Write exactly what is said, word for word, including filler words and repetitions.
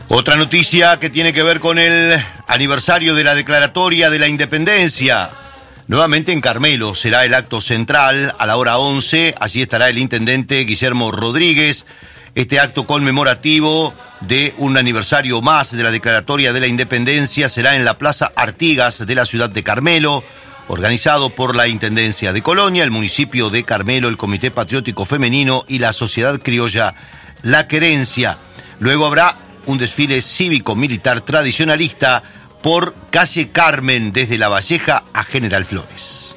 Otra noticia que tiene que ver con el aniversario de la Declaratoria de la Independencia. Nuevamente en Carmelo será el acto central a la hora once. Allí estará el intendente Guillermo Rodríguez. Este acto conmemorativo de un aniversario más de la Declaratoria de la Independencia será en la Plaza Artigas de la ciudad de Carmelo, organizado por la Intendencia de Colonia, el municipio de Carmelo, el Comité Patriótico Femenino y la Sociedad Criolla La Querencia. Luego habrá un desfile cívico-militar tradicionalista por calle Carmen, desde La Valleja a General Flores.